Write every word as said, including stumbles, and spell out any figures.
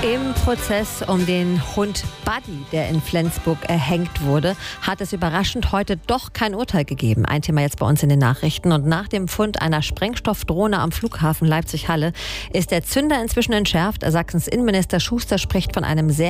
Im Prozess um den Hund Buddy, der in Flensburg erhängt wurde, hat es überraschend heute doch kein Urteil gegeben. Ein Thema jetzt bei uns in den Nachrichten. Und nach dem Fund einer Sprengstoffdrohne am Flughafen Leipzig-Halle ist der Zünder inzwischen entschärft. Sachsens Innenminister Schuster spricht von einem sehr